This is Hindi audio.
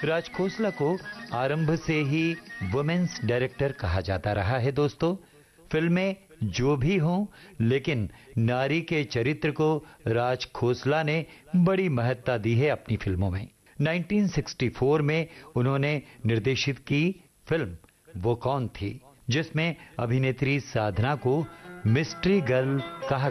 राज खोसला को आरंभ से ही वुमेन्स डायरेक्टर कहा जाता रहा है दोस्तों। फिल्में जो भी हों, लेकिन नारी के चरित्र को राज खोसला ने बड़ी महत्ता दी है अपनी फिल्मों में। 1964 में उन्होंने निर्देशित की फिल्म वो कौन थी, जिसमें अभिनेत्री साधना को मिस्ट्री गर्ल कहा